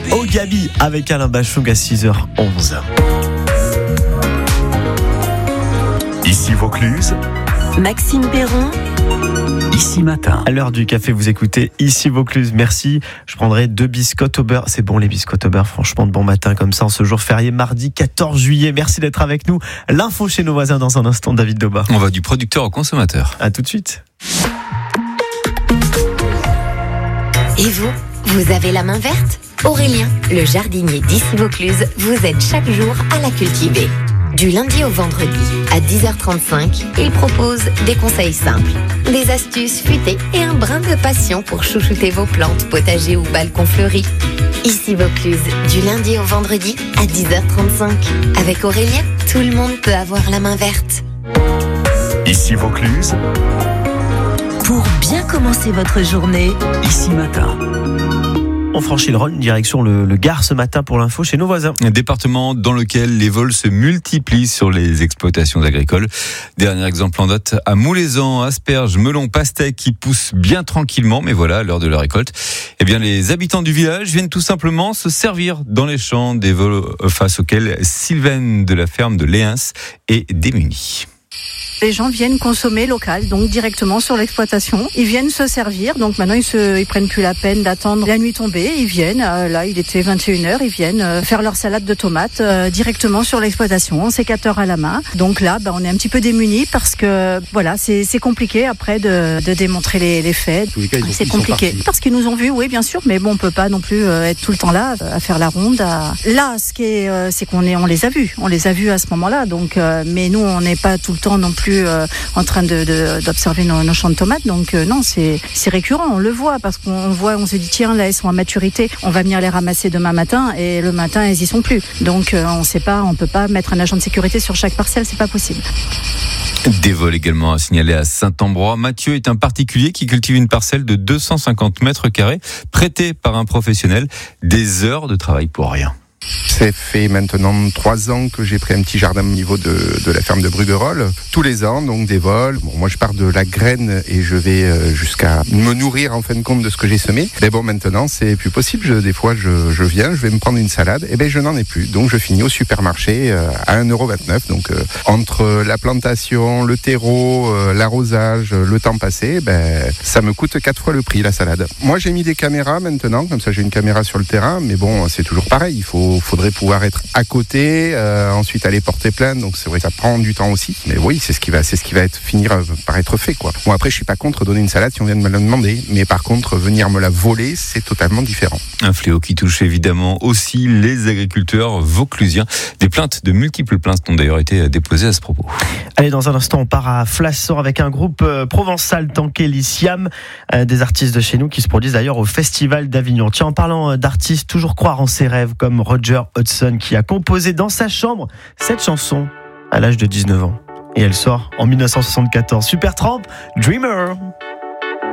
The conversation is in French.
Au Gabi avec Alain Bachung à 6h11. Ici Vaucluse, Maxime Perron. Ici Matin. À l'heure du café, vous écoutez Ici Vaucluse. Merci. Je prendrai 2 biscottes au beurre. C'est bon, les biscottes au beurre, franchement, de bon matin comme ça, en ce jour férié, mardi 14 juillet. Merci d'être avec nous. L'info chez nos voisins dans un instant, David Doba. On va du producteur au consommateur. À tout de suite. Et vous avez la main verte ? Aurélien, le jardinier d'Ici Vaucluse, vous aide chaque jour à la cultiver. Du lundi au vendredi, à 10h35, il propose des conseils simples, des astuces futées et un brin de passion pour chouchouter vos plantes, potagers ou balcons fleuris. Ici Vaucluse, du lundi au vendredi, à 10h35. Avec Aurélien, tout le monde peut avoir la main verte. Ici Vaucluse, Pour bien commencer votre journée, Ici Matin. On franchit le Rhône, direction le Gard ce matin pour l'info chez nos voisins. Un département dans lequel les vols se multiplient sur les exploitations agricoles. Dernier exemple en date, à Moulezan, asperges, melons, pastèques qui poussent bien tranquillement, mais voilà, à l'heure de la récolte, eh bien, les habitants du village viennent tout simplement se servir dans les champs, des vols face auxquels Sylvaine de la ferme de Léens est démunie. Les gens viennent consommer local, donc directement sur l'exploitation. Ils viennent se servir, donc maintenant ils prennent plus la peine d'attendre la nuit tombée. Ils viennent, là il était 21h, ils viennent faire leur salade de tomates directement sur l'exploitation, en sécateur à la main. Donc là, on est un petit peu démunis parce que voilà, c'est compliqué après de démontrer les faits. C'est compliqué parce qu'ils nous ont vus, oui bien sûr, mais bon on peut pas non plus être tout le temps là à faire la ronde. Là, ce qui est, c'est on les a vus à ce moment-là. Donc, mais nous on n'est pas tout le temps non plus en train d'observer nos champs de tomates, donc non, c'est récurrent, on le voit parce qu'on voit, on se dit tiens là elles sont à maturité, on va venir les ramasser demain matin et le matin elles y sont plus, donc on sait pas, on peut pas mettre un agent de sécurité sur chaque parcelle, c'est pas possible. Des vols également à signaler à Saint-Ambrois. Mathieu est un particulier qui cultive une parcelle de 250 mètres carrés, prêtée par un professionnel. Des heures de travail pour rien. Ça fait maintenant 3 ans que j'ai pris un petit jardin au niveau de la ferme de Bruguerolles. Tous les ans, donc des vols. Bon, moi, je pars de la graine et je vais jusqu'à me nourrir en fin de compte de ce que j'ai semé. Mais bon, maintenant, c'est plus possible. Des fois, je viens, je vais me prendre une salade. Et je n'en ai plus. Donc, je finis au supermarché à 1,29 €. Donc, entre la plantation, le terreau, l'arrosage, le temps passé, ça me coûte 4 fois le prix, la salade. Moi, j'ai mis des caméras maintenant. Comme ça, j'ai une caméra sur le terrain. Mais bon, c'est toujours pareil. Il faudrait pouvoir être à côté, ensuite aller porter plainte, donc c'est vrai que ça prend du temps aussi, mais oui, c'est ce qui va finir par être fait, quoi. Bon, après je suis pas contre donner une salade si on vient de me la demander, mais par contre venir me la voler, c'est totalement différent. Un fléau qui touche évidemment aussi les agriculteurs vauclusiens. De multiples plaintes ont d'ailleurs été déposées à ce propos. Allez, dans un instant, on part à Flassan avec un groupe provençal, Tanké-Lyciam, des artistes de chez nous qui se produisent d'ailleurs au Festival d'Avignon. Tiens, en parlant d'artistes, toujours croire en ses rêves, comme Roger Hodgson qui a composé dans sa chambre cette chanson à l'âge de 19 ans. Et elle sort en 1974. Supertramp, Dreamer.